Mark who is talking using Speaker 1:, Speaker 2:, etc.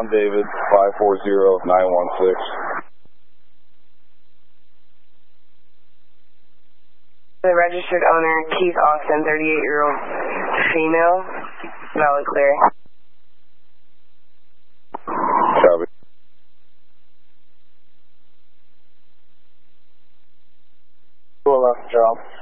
Speaker 1: John David, 540916.
Speaker 2: The registered owner, Keith Austin, 38-year-old female, valid clear.
Speaker 1: Copy.
Speaker 3: Cool, job.